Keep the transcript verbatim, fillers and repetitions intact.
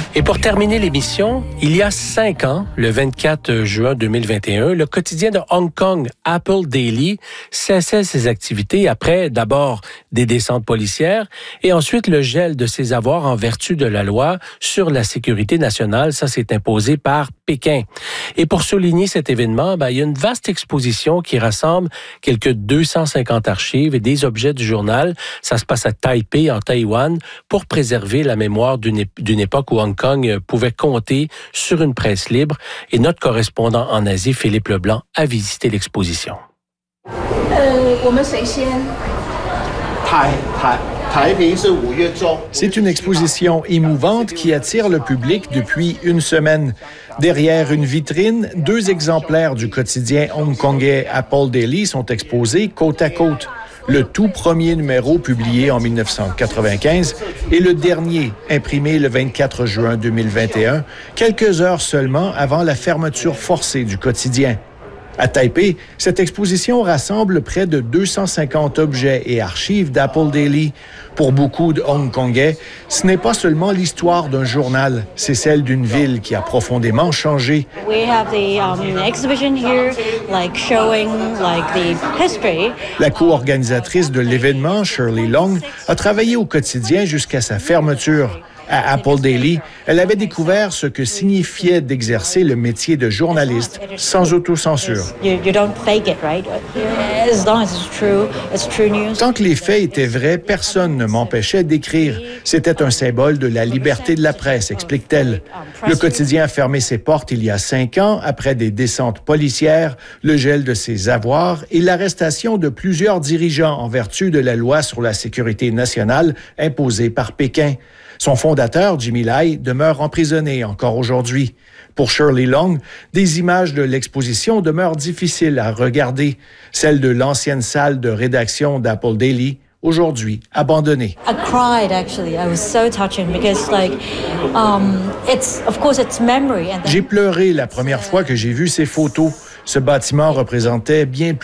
Et pour terminer l'émission, il y a cinq ans, le vingt-quatre juin deux mille vingt et un, le quotidien de Hong Kong, Apple Daily, cessait ses activités après d'abord des descentes policières et ensuite le gel de ses avoirs en vertu de la loi sur la sécurité nationale. Ça s'est imposé par Pékin. Et pour souligner cet événement, ben, il y a une vaste exposition qui rassemble quelques deux cent cinquante archives et des objets du journal. Ça se passe à Taipei, en Taïwan, pour préserver la mémoire d'une, ép- d'une époque où Hong Kong pouvait compter sur une presse libre. Et notre correspondant en Asie, Philippe Leblanc, a visité l'exposition. C'est une exposition émouvante qui attire le public depuis une semaine. Derrière une vitrine, deux exemplaires du quotidien hongkongais Apple Daily sont exposés côte à côte. Le tout premier numéro publié en dix-neuf cent quatre-vingt-quinze et le dernier imprimé le vingt-quatre juin deux mille vingt et un, quelques heures seulement avant la fermeture forcée du quotidien. À Taipei, cette exposition rassemble près de deux cent cinquante objets et archives d'Apple Daily. Pour beaucoup de Hongkongais, ce n'est pas seulement l'histoire d'un journal, c'est celle d'une ville qui a profondément changé. We have the um, exhibition here, like showing like the history. La co-organisatrice de l'événement, Shirley Long, a travaillé au quotidien jusqu'à sa fermeture. À Apple Daily, elle avait découvert ce que signifiait d'exercer le métier de journaliste sans autocensure. You, you don't fake it, right? As long as it's true, it's true news. Tant que les faits étaient vrais, personne ne m'empêchait d'écrire. C'était un symbole de la liberté de la presse, explique-t-elle. Le quotidien a fermé ses portes il y a cinq ans après des descentes policières, le gel de ses avoirs et l'arrestation de plusieurs dirigeants en vertu de la loi sur la sécurité nationale imposée par Pékin. Son fondateur, Jimmy Lai, demeure emprisonné encore aujourd'hui. Pour Shirley Long, des images de l'exposition demeurent difficiles à regarder. Celle de l'ancienne salle de rédaction d'Apple Daily, aujourd'hui abandonnée. I cried actually. I was so touching because like um it's of course it's memory and J'ai pleuré la première fois que j'ai vu ces photos. Ce bâtiment représentait bien plus